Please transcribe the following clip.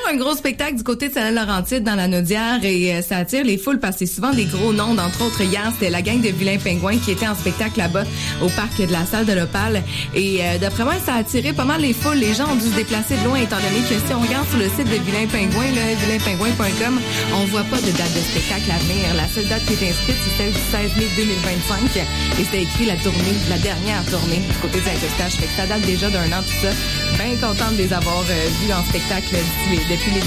un gros spectacle du côté de Saint-Laurentide dans la Naudière et ça attire les foules parce que c'est souvent des gros noms. Entre autres, hier, c'était la gang de Vilains Pingouins qui était en spectacle là-bas au parc de la Salle de l'Opale. Et d'après moi, ça a attiré pas mal les foules. Les gens ont dû se déplacer de loin étant donné que si on regarde sur le site de Vilains Pingouins, vilainspingouins.com, on voit pas de date de spectacle à venir. La seule date qui est inscrite, c'est celle du 16 mai 2025 et c'était écrit la dernière tournée du côté de Saint-Eustache. Fait que ça date déjà d'un an tout ça. Bien contente de les avoir vus en spectacle depuis les